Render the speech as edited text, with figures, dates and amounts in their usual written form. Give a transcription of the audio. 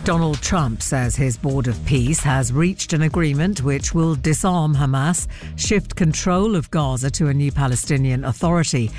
Donald Trump says his board of peace has reached an agreement which will disarm Hamas, shift control of Gaza to a new Palestinian Authority